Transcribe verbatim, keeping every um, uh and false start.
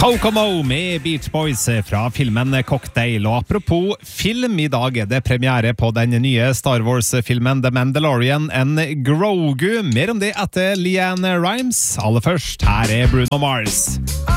Kokomo med Beach Boys fra filmen Cocktail. Og apropos film, i dag er det premiere på den nye Star Wars-filmen The Mandalorian and Grogu. Mer om det etter Leanne Rimes. Aller først, her er Bruno Mars.